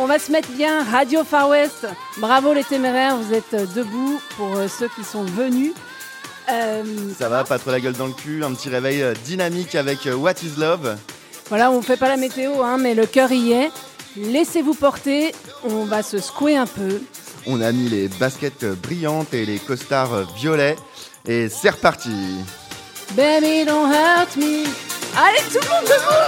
va se mettre bien. Radio Far West. Bravo les téméraires, vous êtes debout pour ceux qui sont venus. Ça va, pas trop la gueule dans le cul, un petit réveil dynamique avec What is Love. Voilà, on fait pas la météo, hein, mais le cœur y est. Laissez-vous porter, on va se secouer un peu. On a mis les baskets brillantes et les costards violets. Et c'est reparti. Baby, don't hurt me. Allez, tout le monde debout.